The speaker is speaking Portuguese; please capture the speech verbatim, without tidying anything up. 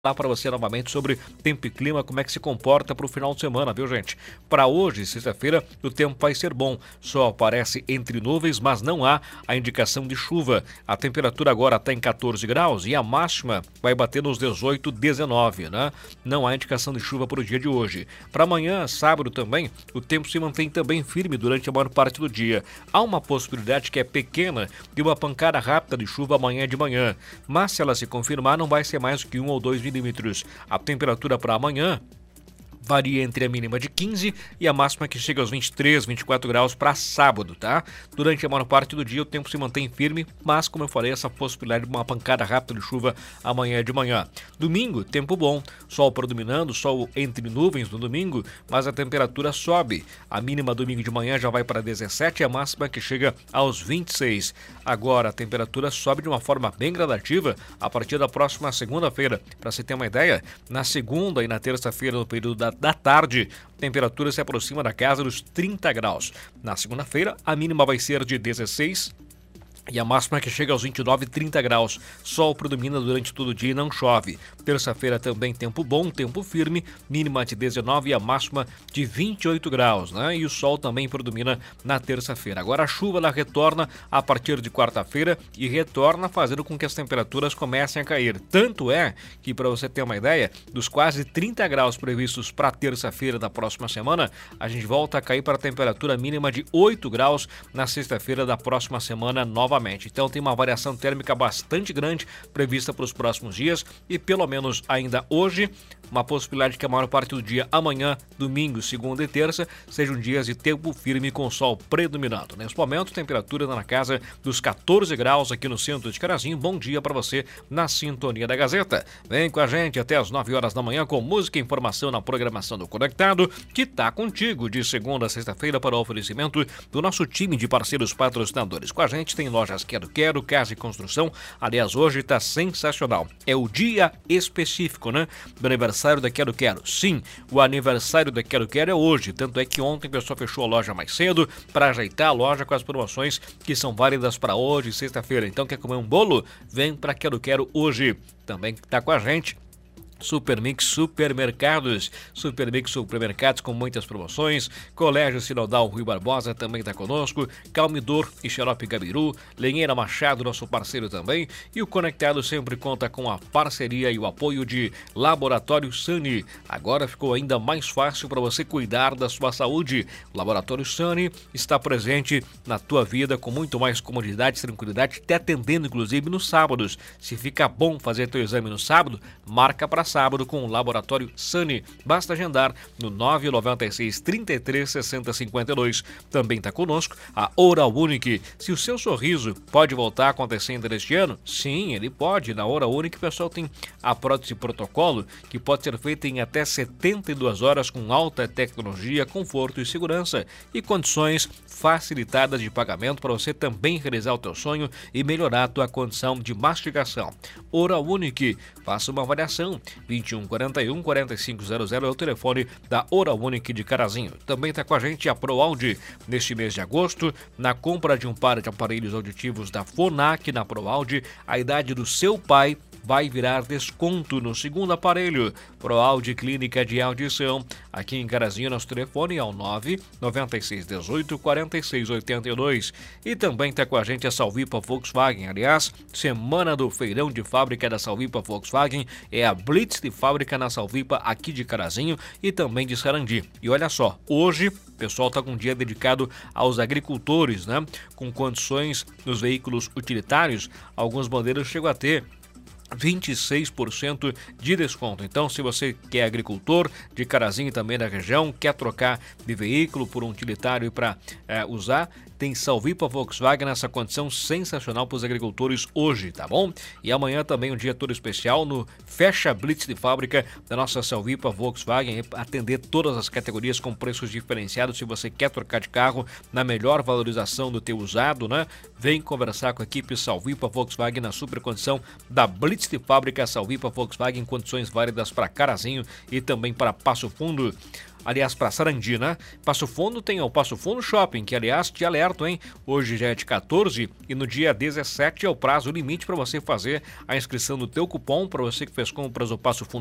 Falar para você novamente sobre tempo e clima, como é que se comporta para o final de semana, viu, gente? Para hoje, sexta-feira, o tempo vai ser bom. Sol aparece entre nuvens, mas não há a indicação de chuva. A temperatura agora está em quatorze graus e a máxima vai bater nos dezoito, dezenove, né? Não há indicação de chuva para o dia de hoje. Para amanhã, sábado também, o tempo se mantém também firme durante a maior parte do dia. Há uma possibilidade que é pequena de uma pancada rápida de chuva amanhã de manhã, mas se ela se confirmar, não vai ser mais do que um ou dois milímetros. A temperatura para amanhã varia entre a mínima de quinze e a máxima que chega aos vinte e três, vinte e quatro graus para sábado, tá? Durante a maior parte do dia o tempo se mantém firme, mas como eu falei, essa possibilidade de uma pancada rápida de chuva amanhã de manhã. Domingo, tempo bom, sol predominando, sol entre nuvens no domingo, mas a temperatura sobe. A mínima domingo de manhã já vai para dezessete e a máxima que chega aos vinte e seis. Agora a temperatura sobe de uma forma bem gradativa a partir da próxima segunda-feira. Para você ter uma ideia, na segunda e na terça-feira, no período da da tarde, a temperatura se aproxima da casa dos trinta graus. Na segunda-feira, a mínima vai ser de dezesseis e a máxima que chega aos vinte e nove, trinta graus. Sol predomina durante todo o dia e não chove. Terça-feira também tempo bom, tempo firme, mínima de dezenove e a máxima de vinte e oito graus, né? E o sol também predomina na terça-feira. Agora a chuva ela retorna a partir de quarta-feira e retorna fazendo com que as temperaturas comecem a cair. Tanto é que, para você ter uma ideia, dos quase trinta graus previstos para terça-feira da próxima semana, a gente volta a cair para a temperatura mínima de oito graus na sexta-feira da próxima semana novamente. Então tem uma variação térmica bastante grande prevista para os próximos dias e pelo menos ainda hoje, uma possibilidade que a maior parte do dia amanhã, domingo, segunda e terça sejam dias de tempo firme com sol predominando. Nesse momento, temperatura na casa dos quatorze graus aqui no centro de Carazinho. Bom dia para você na sintonia da Gazeta. Vem com a gente até as nove horas da manhã com música e informação na programação do Conectado, que tá contigo de segunda a sexta-feira para o oferecimento do nosso time de parceiros patrocinadores. Com a gente tem Lojas Quero Quero, Casa e Construção. Aliás, hoje tá sensacional. É o dia específico, né? Do aniversário da Quero Quero. Sim, o aniversário da Quero Quero é hoje. Tanto é que ontem o pessoal fechou a loja mais cedo para ajeitar a loja com as promoções que são válidas para hoje, sexta-feira. Então, quer comer um bolo? Vem para Quero Quero hoje. Também tá com a gente Supermix Supermercados, Supermix Supermercados com muitas promoções. Colégio Sinodal Rui Barbosa também está conosco, Calmidor e Xarope Gabiru, Lenheira Machado, nosso parceiro também, e o Conectado sempre conta com a parceria e o apoio de Laboratório Sani. Agora ficou ainda mais fácil para você cuidar da sua saúde. O Laboratório Sani está presente na tua vida com muito mais comodidade e tranquilidade, te atendendo inclusive nos sábados. Se fica bom fazer teu exame no sábado, marca para sábado com o Laboratório Sani. Basta agendar no nove nove seis, trinta e três, sessenta, cinquenta e dois. Também está conosco a Oral Unique. Se o seu sorriso pode voltar a acontecer ainda neste ano, sim, ele pode. Na Oral Unique o pessoal tem a prótese protocolo, que pode ser feita em até setenta e duas horas com alta tecnologia, conforto e segurança e condições facilitadas de pagamento para você também realizar o teu sonho e melhorar a tua condição de mastigação. Oral Unique, faça uma avaliação. vinte e um, quarenta e um, quarenta e cinco zero zero é o telefone da Oral Unique de Carazinho. Também está com a gente a ProAudio. Neste mês de agosto, na compra de um par de aparelhos auditivos da Fonac na ProAudio, a idade do seu pai vai virar desconto no segundo aparelho. ProAudio Clínica de Audição. Aqui em Carazinho, nosso telefone é o nove nove seis um oito, quatro seis oito dois. E também está com a gente a Salvipa Volkswagen. Aliás, semana do feirão de fábrica da Salvipa Volkswagen é a Blitz de fábrica na Salvipa aqui de Carazinho e também de Sarandi. E olha só, hoje o pessoal está com um dia dedicado aos agricultores, né? Com condições nos veículos utilitários, alguns modelos chegam a ter vinte e seis por cento de desconto. Então, se você que é agricultor de Carazinho e também da região, quer trocar de veículo por um utilitário para é, usar, tem Salvipa Volkswagen nessa condição sensacional para os agricultores hoje, tá bom? E amanhã também um dia todo especial no Fecha Blitz de fábrica da nossa Salvipa Volkswagen, atender todas as categorias com preços diferenciados. Se você quer trocar de carro na melhor valorização do teu usado, né? Vem conversar com a equipe Salvipa Volkswagen na super condição da Blitz de fábrica. Salvipa Volkswagen, condições válidas para Carazinho e também para Passo Fundo. aliás, para Sarandi, né? Passo Fundo tem o Passo Fundo Shopping, que aliás te alerto, hein? Hoje já é de quatorze e no dia dezessete é o prazo limite para você fazer a inscrição do teu cupom, para você que fez compras do Passo Fundo